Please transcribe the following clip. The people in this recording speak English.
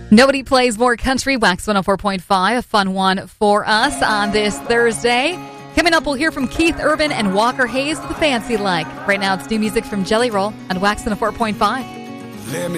Nobody plays more country. Wax 104.5, a fun one for us on this Thursday. Coming up, we'll hear from Keith Urban and Walker Hayes with Fancy Like. Right now, it's new music from Jelly Roll on Wax 104.5. Let me